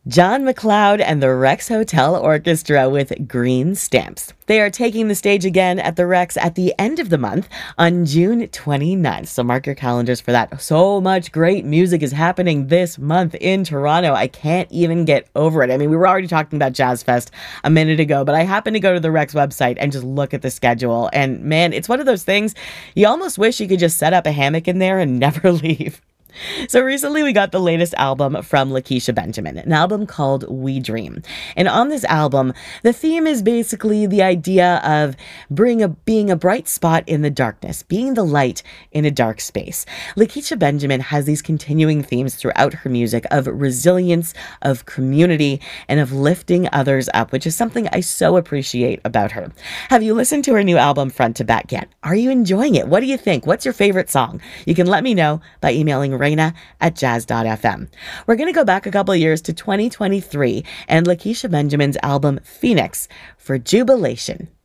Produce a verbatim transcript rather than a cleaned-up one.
John McLeod and the Rex Hotel Orchestra with Green Stamps. They are taking the stage again at the Rex at the end of the month on June twenty-ninth. So mark your calendars for that. So much great music is happening this month in Toronto. I can't even get over it. I mean, we were already talking about Jazz Fest a minute ago, but I happened to go to the Rex website and just look at the schedule. And man, it's one of those things you almost wish you could just set up a hammock in there and never leave. So recently we got the latest album from Lakeisha Benjamin, an album called We Dream. And on this album, the theme is basically the idea of bring a, being a bright spot in the darkness, being the light in a dark space. Lakeisha Benjamin has these continuing themes throughout her music of resilience, of community, and of lifting others up, which is something I so appreciate about her. Have you listened to her new album front to back yet? Are you enjoying it? What do you think? What's your favorite song? You can let me know by emailing Raina at jazz dot f m. We're going to go back a couple of years to twenty twenty-three and Lakeisha Benjamin's album Phoenix for Jubilation.